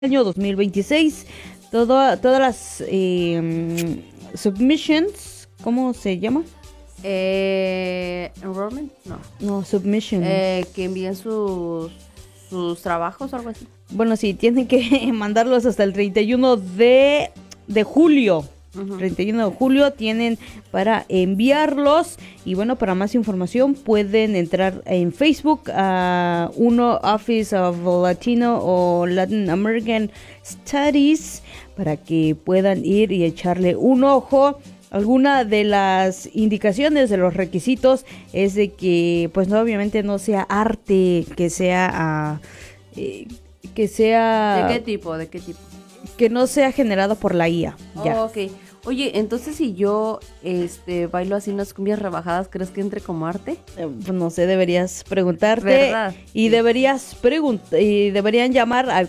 año 2026. Todas las submissions, ¿cómo se llama? Enrollment, no. No, submission. Que envíen sus trabajos o algo así. Bueno, sí, tienen que mandarlos hasta el 31 de julio. 31 de julio tienen para enviarlos. Y bueno, para más información pueden entrar en Facebook a uno Office of Latino o Latin American Studies para que puedan ir y echarle un ojo. Alguna de las indicaciones de los requisitos es de que pues no, obviamente no sea arte, que sea ¿De qué tipo? Que no sea generado por la IA. Ya. Ok. Oye, entonces si yo bailo así unas cumbias rebajadas, ¿crees que entre como arte? Pues no sé, deberías preguntarte. ¿Verdad? Y Sí. deberían llamar al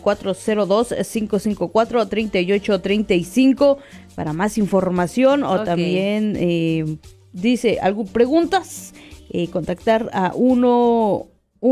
402-554-3835 para más información. O Ok. también dice preguntas, contactar a uno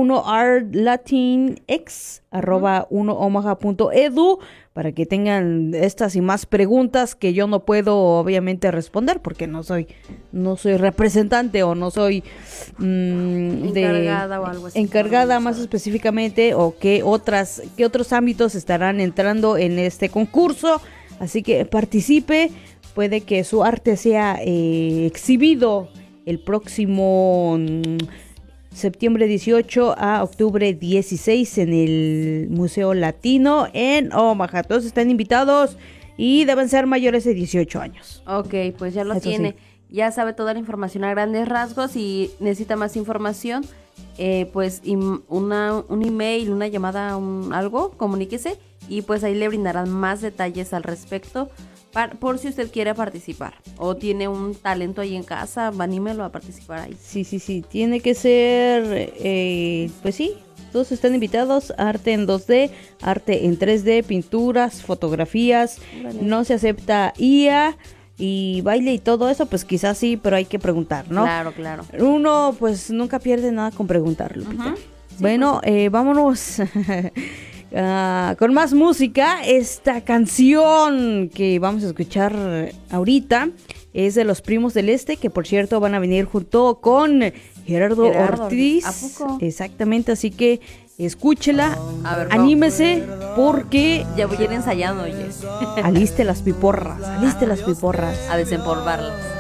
artlatinx@unoomaha.edu para que tengan estas y más preguntas que yo no puedo obviamente responder porque no soy representante o no soy Encargada o algo así. encargada más específicamente, o qué otros ámbitos estarán entrando en este concurso. Así que participe, puede que su arte sea exhibido el próximo septiembre 18 a octubre 16 en el Museo Latino en Omaha. Todos están invitados y deben ser mayores de 18 años. Ok, pues ya lo Eso tiene. sí. Ya sabe toda la información a grandes rasgos y necesita más información. Pues un email, una llamada, algo, comuníquese y pues ahí le brindarán más detalles al respecto por si usted quiere participar o tiene un talento ahí en casa, anímelo a participar ahí. Sí, tiene que ser, pues sí, todos están invitados. Arte en 2D, arte en 3D, pinturas, fotografías. Órale. No se acepta IA y baile y todo eso, pues quizás sí, pero hay que preguntar, ¿no? Claro. Uno pues nunca pierde nada con preguntar, Lupita. Ujú. Sí, Bueno, vámonos con más música. Esta canción que vamos a escuchar ahorita es de Los Primos del Este, que por cierto van a venir junto con Gerardo Ortiz. ¿A poco? Exactamente, así que escúchela, A ver, anímese, porque ya voy a ir ensayando, oye, aliste las piporras, a desempolvarlas.